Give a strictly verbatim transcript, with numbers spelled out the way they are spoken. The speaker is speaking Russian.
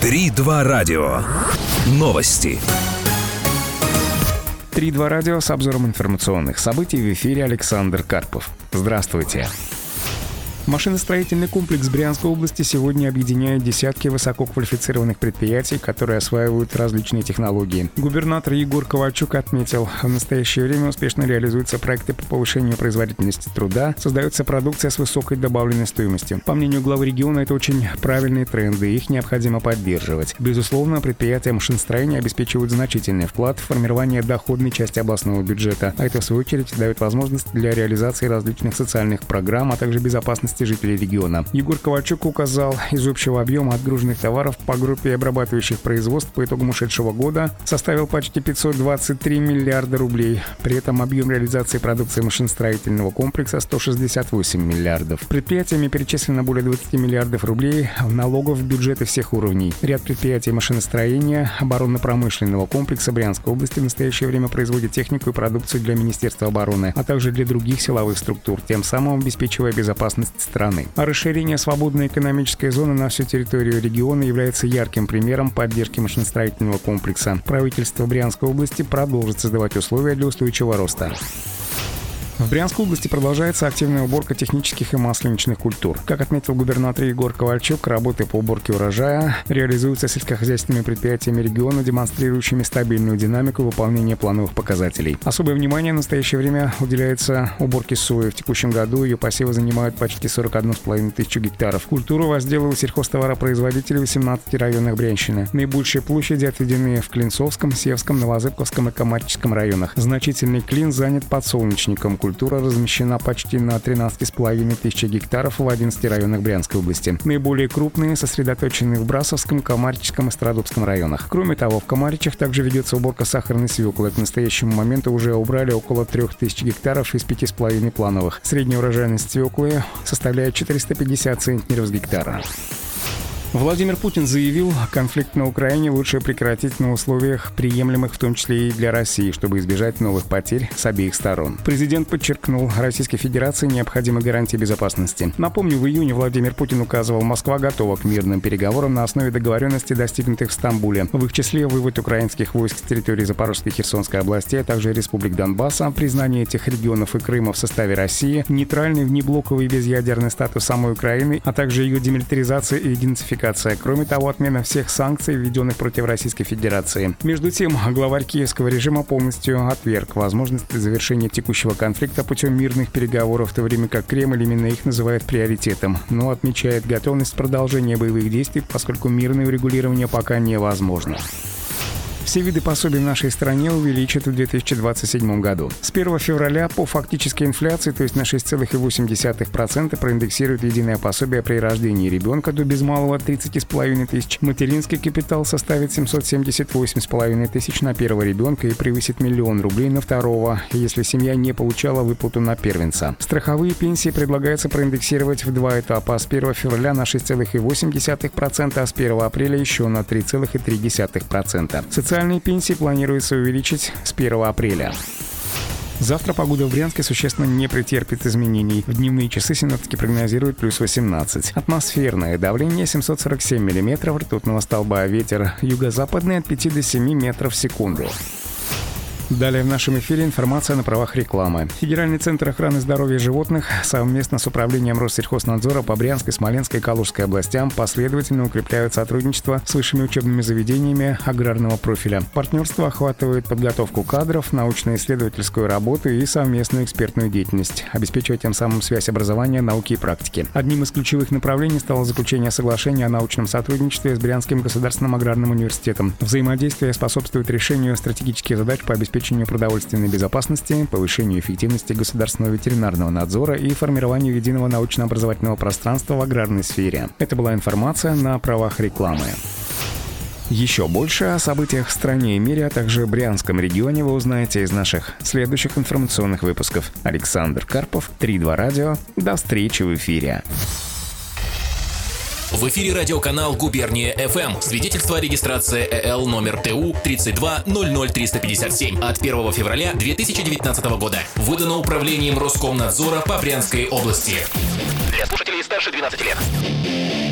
три два радио. Новости. три два радио с обзором информационных событий. В эфире Александр Карпов. Здравствуйте. Машиностроительный комплекс Брянской области сегодня объединяет десятки высококвалифицированных предприятий, которые осваивают различные технологии. Губернатор Егор Ковальчук отметил, в настоящее время успешно реализуются проекты по повышению производительности труда, создается продукция с высокой добавленной стоимостью. По мнению главы региона, это очень правильные тренды, их необходимо поддерживать. Безусловно, предприятия машиностроения обеспечивают значительный вклад в формирование доходной части областного бюджета, а это, в свою очередь, дает возможность для реализации различных социальных программ, а также безопасности жителей региона. Егор Ковальчук указал, из общего объема отгруженных товаров по группе обрабатывающих производств по итогам ушедшего года составил почти пятьсот двадцать три миллиарда рублей. При этом объем реализации продукции машиностроительного комплекса сто шестьдесят восемь миллиардов. Предприятиями перечислено более двадцать миллиардов рублей налогов в бюджеты всех уровней. Ряд предприятий машиностроения оборонно-промышленного комплекса Брянской области в настоящее время производит технику и продукцию для Министерства обороны, а также для других силовых структур, тем самым обеспечивая безопасность страны. А расширение свободной экономической зоны на всю территорию региона является ярким примером поддержки машиностроительного комплекса. Правительство Брянской области продолжит создавать условия для устойчивого роста. В Брянской области продолжается активная уборка технических и масленичных культур. Как отметил губернатор Егор Ковальчук, работы по уборке урожая реализуются сельскохозяйственными предприятиями региона, демонстрирующими стабильную динамику выполнения плановых показателей. Особое внимание в настоящее время уделяется уборке сои. В текущем году ее посевы занимают почти сорок одну с половиной тысячу гектаров. Культуру возделывают сельхозтоваропроизводители восемнадцати районах Брянщины. Наибольшие площади отведены в Клинцовском, Севском, Новозыбковском и Комарческом районах. Значительный клин занят подсолнечником. Культура размещена почти на тринадцати с половиной тысяч гектаров в одиннадцати районах Брянской области. Наиболее крупные сосредоточены в Брасовском, Комарческом и Страдовском районах. Кроме того, в Комаричах также ведется уборка сахарной свеклы. К настоящему моменту уже убрали около трех тысяч гектаров из пяти с половиной плановых. Средняя урожайность свеклы составляет четыреста пятьдесят центнеров с гектара. Владимир Путин заявил, конфликт на Украине лучше прекратить на условиях, приемлемых в том числе и для России, чтобы избежать новых потерь с обеих сторон. Президент подчеркнул, Российской Федерации необходимы гарантии безопасности. Напомню, в июне Владимир Путин указывал, Москва готова к мирным переговорам на основе договоренностей, достигнутых в Стамбуле. В их числе вывод украинских войск с территории Запорожской и Херсонской областей, а также республик Донбасса, признание этих регионов и Крыма в составе России, нейтральный внеблоковый безъядерный статус самой Украины, а также ее демилитаризация и идентификация. Кроме того, отмена всех санкций, введенных против Российской Федерации. Между тем, главарь киевского режима полностью отверг возможность завершения текущего конфликта путем мирных переговоров, в то время как Кремль именно их называет приоритетом, но отмечает готовность продолжения боевых действий, поскольку мирное урегулирование пока невозможно. Все виды пособий в нашей стране увеличат в две тысячи двадцать седьмом году. С первого февраля по фактической инфляции, то есть на шесть целых восемь десятых процента, проиндексируют единое пособие при рождении ребенка до без малого тридцати с половиной тысяч. Материнский капитал составит семьсот семьдесят восемь с половиной тысяч на первого ребенка и превысит миллион рублей на второго, если семья не получала выплату на первенца. Страховые пенсии предлагается проиндексировать в два этапа. С первого февраля на шесть целых восемь десятых процента, а с первого апреля еще на три целых три десятых процента. Социальные пенсии планируется увеличить с первого апреля. Завтра погода в Брянске существенно не претерпит изменений. В дневные часы синоптики прогнозируют плюс восемнадцать. Атмосферное давление семьсот сорок семь миллиметров ртутного столба. Ветер юго-западный от пяти до семи метров в секунду. Далее в нашем эфире информация на правах рекламы. Федеральный центр охраны здоровья животных совместно с Управлением Россельхознадзора по Брянской, Смоленской и Калужской областям последовательно укрепляют сотрудничество с высшими учебными заведениями аграрного профиля. Партнерство охватывает подготовку кадров, научно-исследовательскую работу и совместную экспертную деятельность, обеспечивая тем самым связь образования, науки и практики. Одним из ключевых направлений стало заключение соглашения о научном сотрудничестве с Брянским государственным аграрным университетом. Взаимодействие способствует решению стратегических задач по обеспечению продовольственной безопасности, повышению эффективности государственного ветеринарного надзора и формированию единого научно-образовательного пространства в аграрной сфере. Это была информация на правах рекламы. Еще больше о событиях в стране и мире, а также Брянском регионе вы узнаете из наших следующих информационных выпусков. Александр Карпов, три два радио. До встречи в эфире. В эфире радиоканал «Губерния эф эм». Свидетельство о регистрации э л номер тэ у тридцать два ноль ноль триста пятьдесят семь от первого февраля две тысячи девятнадцатого года. Выдано Управлением Роскомнадзора по Брянской области. Для слушателей старше двенадцати лет.